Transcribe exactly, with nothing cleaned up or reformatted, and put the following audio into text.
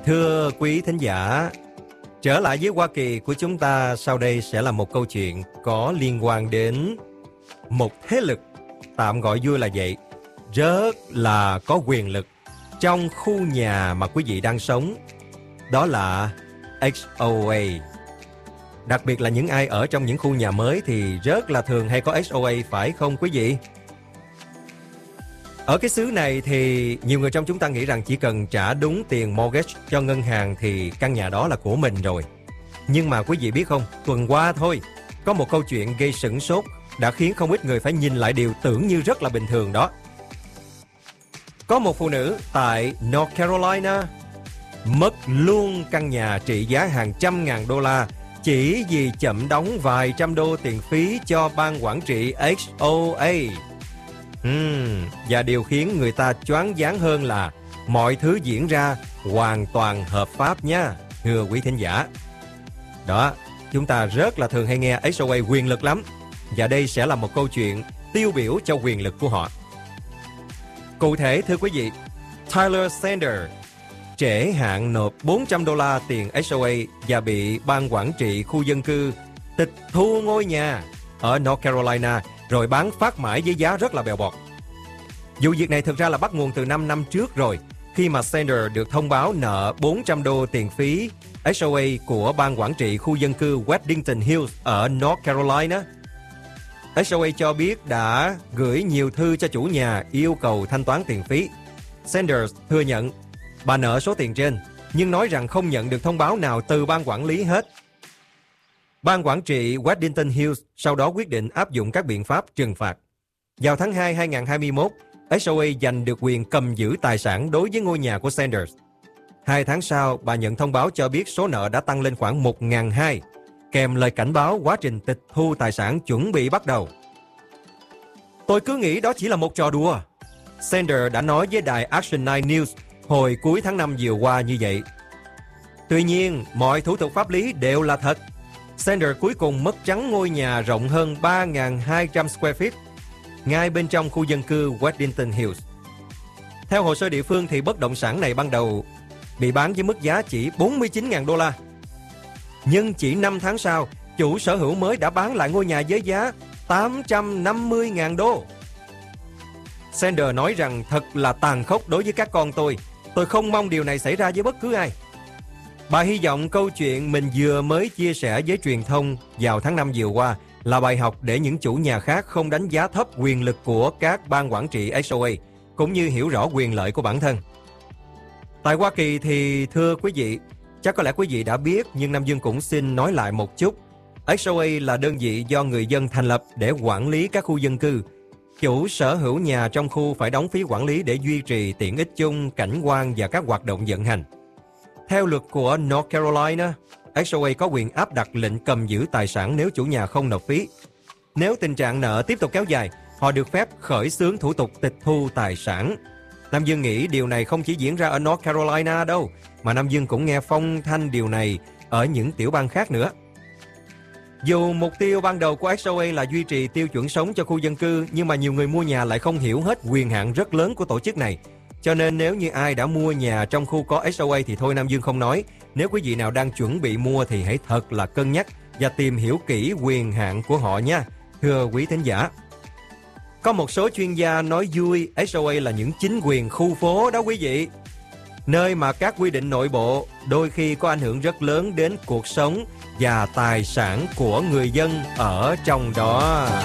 Thưa quý thính giả, trở lại với Hoa Kỳ của chúng ta, sau đây sẽ là một câu chuyện có liên quan đến một thế lực, tạm gọi vui là vậy, rất là có quyền lực trong khu nhà mà quý vị đang sống. Đó là ích ô a. Đặc biệt là những ai ở trong những khu nhà mới thì rất là thường hay có ích ô a, phải không quý vị? Ở cái xứ này thì nhiều người trong chúng ta nghĩ rằng chỉ cần trả đúng tiền mortgage cho ngân hàng thì căn nhà đó là của mình rồi. Nhưng mà quý vị biết không, tuần qua thôi, có một câu chuyện gây sửng sốt đã khiến không ít người phải nhìn lại điều tưởng như rất là bình thường đó. Có một phụ nữ tại North Carolina mất luôn căn nhà trị giá hàng trăm ngàn đô la chỉ vì chậm đóng vài trăm đô tiền phí cho ban quản trị ích ô a. Uhm, và điều khiến người ta choáng váng hơn là mọi thứ diễn ra hoàn toàn hợp pháp nha, thưa quý thính giả. Đó, chúng ta rất là thường hay nghe ích ô a quyền lực lắm, và đây sẽ là một câu chuyện tiêu biểu cho quyền lực của họ. Cụ thể thưa quý vị, Tyler Sanders trễ hạn nộp bốn trăm đô la tiền ích ô a và bị ban quản trị khu dân cư tịch thu ngôi nhà ở North Carolina rồi bán phát mãi với giá rất là bèo bọt. Vụ việc này thực ra là bắt nguồn từ năm năm trước rồi, khi mà Sanders được thông báo nợ bốn trăm đô tiền phí ích ô a của ban quản trị khu dân cư Weddington Hills ở North Carolina. ích ô a cho biết đã gửi nhiều thư cho chủ nhà yêu cầu thanh toán tiền phí. Sanders thừa nhận bà nợ số tiền trên, nhưng nói rằng không nhận được thông báo nào từ ban quản lý hết. Ban quản trị Weddington Hills sau đó quyết định áp dụng các biện pháp trừng phạt. Vào tháng hai năm hai nghìn không trăm hai mươi mốt, ích ô a giành được quyền cầm giữ tài sản đối với ngôi nhà của Sanders. Hai tháng sau, bà nhận thông báo cho biết số nợ đã tăng lên khoảng một nghìn hai trăm, kèm lời cảnh báo quá trình tịch thu tài sản chuẩn bị bắt đầu. Tôi cứ nghĩ đó chỉ là một trò đùa. Sanders đã nói với đài Action chín News hồi cuối tháng năm vừa qua như vậy. Tuy nhiên, mọi thủ tục pháp lý đều là thật. Sanders cuối cùng mất trắng ngôi nhà rộng hơn ba nghìn hai trăm square feet, ngay bên trong khu dân cư Weddington Hills. Theo hồ sơ địa phương thì bất động sản này ban đầu bị bán với mức giá chỉ bốn mươi chín nghìn đô la. Nhưng chỉ năm tháng sau, chủ sở hữu mới đã bán lại ngôi nhà với giá tám trăm năm mươi nghìn đô. Sanders nói rằng thật là tàn khốc đối với các con tôi. Tôi không mong điều này xảy ra với bất cứ ai. Bà hy vọng câu chuyện mình vừa mới chia sẻ với truyền thông vào tháng năm vừa qua là bài học để những chủ nhà khác không đánh giá thấp quyền lực của các ban quản trị ích ô a, cũng như hiểu rõ quyền lợi của bản thân. Tại Hoa Kỳ thì thưa quý vị, chắc có lẽ quý vị đã biết, nhưng Nam Dương cũng xin nói lại một chút. ích ô a là đơn vị do người dân thành lập để quản lý các khu dân cư. Chủ sở hữu nhà trong khu phải đóng phí quản lý để duy trì tiện ích chung, cảnh quan và các hoạt động vận hành. Theo luật của North Carolina, ích ô a có quyền áp đặt lệnh cầm giữ tài sản nếu chủ nhà không nộp phí. Nếu tình trạng nợ tiếp tục kéo dài, họ được phép khởi xướng thủ tục tịch thu tài sản. Nam Dương nghĩ điều này không chỉ diễn ra ở North Carolina đâu, mà Nam Dương cũng nghe phong thanh điều này ở những tiểu bang khác nữa. Dù mục tiêu ban đầu của ích ô a là duy trì tiêu chuẩn sống cho khu dân cư, nhưng mà nhiều người mua nhà lại không hiểu hết quyền hạn rất lớn của tổ chức này. Cho nên nếu như ai đã mua nhà trong khu có ích ô a thì thôi Nam Dương không nói. Nếu quý vị nào đang chuẩn bị mua thì hãy thật là cân nhắc và tìm hiểu kỹ quyền hạn của họ nha, thưa quý thính giả. Có một số chuyên gia nói vui ích ô a là những chính quyền khu phố đó quý vị, nơi mà các quy định nội bộ đôi khi có ảnh hưởng rất lớn đến cuộc sống và tài sản của người dân ở trong đó.